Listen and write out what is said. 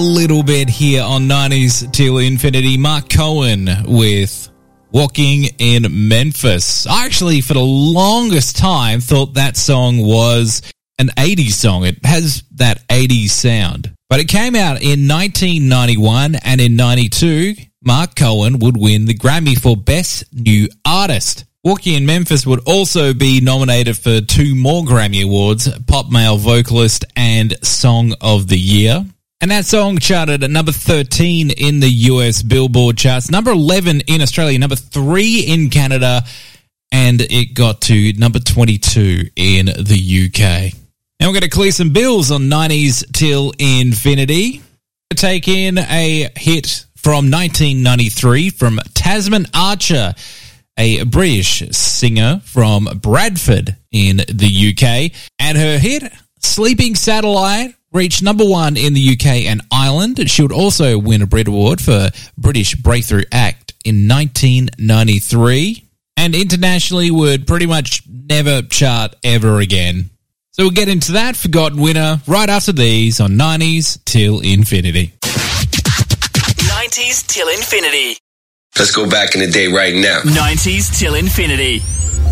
A little bit here on 90s Till Infinity. Mark Cohen with Walking in Memphis. I actually, for the longest time, thought that song was an 80s song. It has that 80s sound. But it came out in 1991, and in 92, Mark Cohen would win the Grammy for Best New Artist. Walking in Memphis would also be nominated for 2 more Grammy Awards, Pop Male Vocalist and Song of the Year. And that song charted at number 13 in the US Billboard charts, number 11 in Australia, number 3 in Canada, and it got to number 22 in the UK. Now we're going to clear some bills on 90s Till Infinity. Take in a hit from 1993 from Tasman Archer, a British singer from Bradford in the UK. And her hit, Sleeping Satellite, reached number 1 in the UK and Ireland. She would also win a Brit Award for British Breakthrough Act in 1993. And internationally would pretty much never chart ever again. So we'll get into that forgotten winner right after these on 90s Till Infinity. 90s Till Infinity. Let's go back in the day right now. 90s Till Infinity.